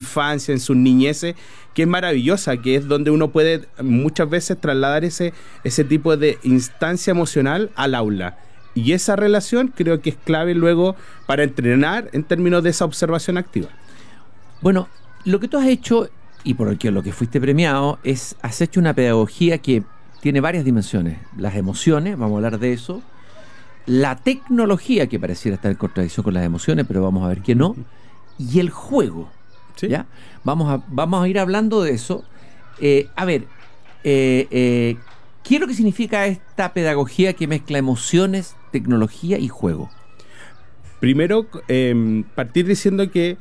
infancia, en sus niñeces, que es maravillosa, que es donde uno puede muchas veces trasladar ese tipo de instancia emocional al aula. Y esa relación creo que es clave luego para entrenar en términos de esa observación activa. Bueno, lo que tú has hecho, y por lo que fuiste premiado, has hecho una pedagogía que tiene varias dimensiones. Las emociones, vamos a hablar de eso. La tecnología, que pareciera estar en contradicción con las emociones, pero vamos a ver que no. Y el juego. ¿Sí? ¿Ya? Vamos a ir hablando de eso. ¿Qué es lo que significa esta pedagogía que mezcla emociones, tecnología y juego? Primero, partir diciendo que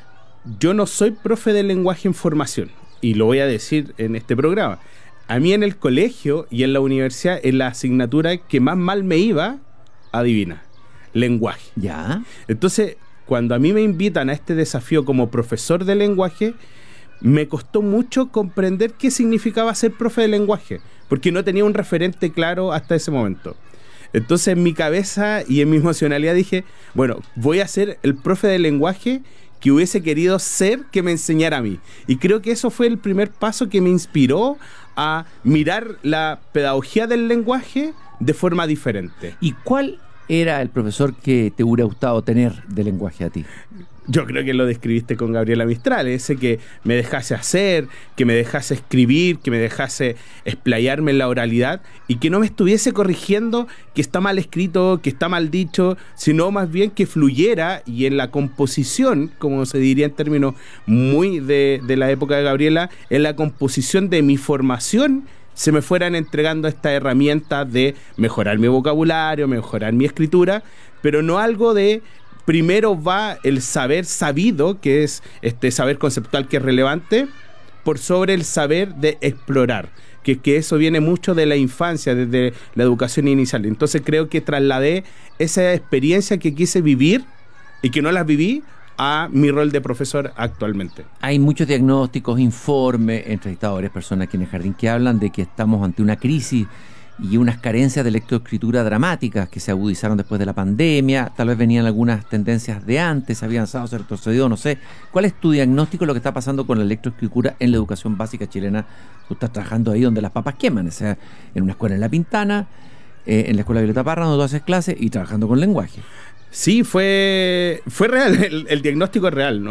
yo no soy profe de lenguaje en formación, y lo voy a decir en este programa. A mí en el colegio y en la universidad, en la asignatura que más mal me iba, adivina, lenguaje. Ya. Entonces, cuando a mí me invitan a este desafío como profesor de lenguaje, me costó mucho comprender qué significaba ser profe de lenguaje, porque no tenía un referente claro hasta ese momento. Entonces, en mi cabeza y en mi emocionalidad dije, bueno, voy a ser el profe de lenguaje que hubiese querido ser, que me enseñara a mí. Y creo que eso fue el primer paso que me inspiró a mirar la pedagogía del lenguaje de forma diferente. ¿Y cuál era el profesor que te hubiera gustado tener de lenguaje a ti? Yo creo que lo describiste con Gabriela Mistral, ese que me dejase hacer, que me dejase escribir, que me dejase explayarme en la oralidad y que no me estuviese corrigiendo que está mal escrito, que está mal dicho, sino más bien que fluyera y en la composición, como se diría en términos muy de la época de Gabriela, en la composición de mi formación se me fueran entregando estas herramientas de mejorar mi vocabulario, mejorar mi escritura, pero no algo de... Primero va el saber sabido, que es este saber conceptual que es relevante, por sobre el saber de explorar, que eso viene mucho de la infancia, desde la educación inicial. Entonces creo que trasladé esa experiencia que quise vivir y que no las viví a mi rol de profesor actualmente. Hay muchos diagnósticos, informes, entrevistadores, personas aquí en el jardín que hablan de que estamos ante una crisis y unas carencias de lectoescritura dramáticas que se agudizaron después de la pandemia. Tal vez venían algunas tendencias de antes, había avanzado, se retrocedió, no sé. ¿Cuál es tu diagnóstico de lo que está pasando con la lectoescritura en la educación básica chilena? Tú estás trabajando ahí donde las papas queman, o sea, en una escuela en La Pintana, en la escuela Violeta Parra, donde tú haces clases y trabajando con lenguaje. Sí, fue real, el diagnóstico es real,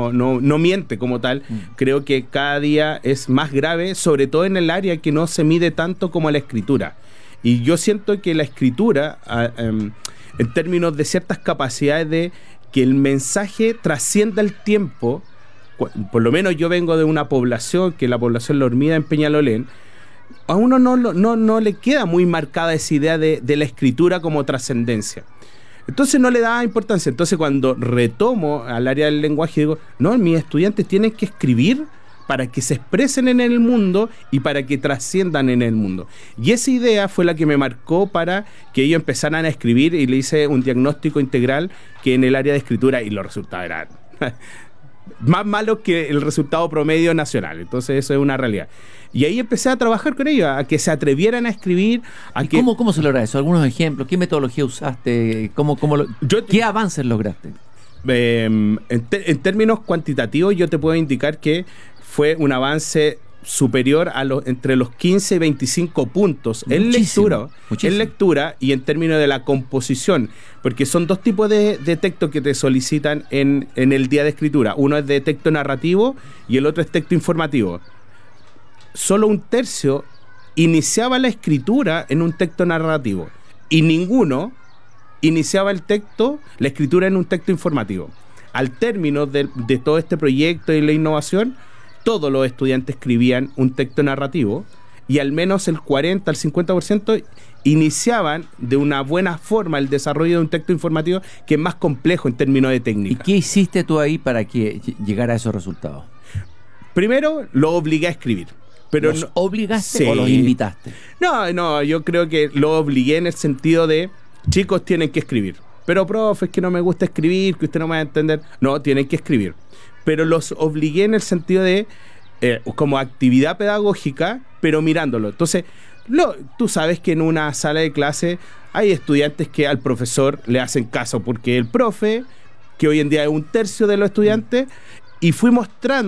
no miente como tal. Creo que cada día es más grave, sobre todo en el área que no se mide tanto como la escritura. Y yo siento que la escritura, en términos de ciertas capacidades de que el mensaje trascienda el tiempo, por lo menos yo vengo de una población, que es la población La Hormida en Peñalolén, a uno no le queda muy marcada esa idea de la escritura como trascendencia. Entonces no le daba importancia. Entonces cuando retomo al área del lenguaje digo, no, mis estudiantes tienen que escribir para que se expresen en el mundo y para que trasciendan en el mundo. Y esa idea fue la que me marcó para que ellos empezaran a escribir y le hice un diagnóstico integral que en el área de escritura, y los resultados eran más malos que el resultado promedio nacional. Entonces eso es una realidad. Y ahí empecé a trabajar con ellos, a que se atrevieran a escribir. ¿Cómo se logra eso? ¿Algunos ejemplos? ¿Qué metodología usaste? ¿Qué avances lograste? En términos cuantitativos yo te puedo indicar que fue un avance superior a entre los 15 y 25 puntos en lectura y en términos de la composición, porque son dos tipos de textos que te solicitan en el día de escritura. Uno es de texto narrativo y el otro es texto informativo. Solo un tercio iniciaba la escritura en un texto narrativo y ninguno iniciaba la escritura en un texto informativo. Al término de todo este proyecto y la innovación, todos los estudiantes escribían un texto narrativo y al menos el 40 al 50% iniciaban de una buena forma el desarrollo de un texto informativo que es más complejo en términos de técnica. ¿Y qué hiciste tú ahí para que llegara a esos resultados? Primero, lo obligué a escribir. Pero ¿Los obligaste o los invitaste? No, yo creo que lo obligué en el sentido de chicos tienen que escribir. Pero profe, es que no me gusta escribir, que usted no me va a entender. No, tienen que escribir. Pero los obligué en el sentido de como actividad pedagógica, pero mirándolo. Entonces, tú sabes que en una sala de clase hay estudiantes que al profesor le hacen caso porque el profe, que hoy en día es un tercio de los estudiantes, y fui mostrando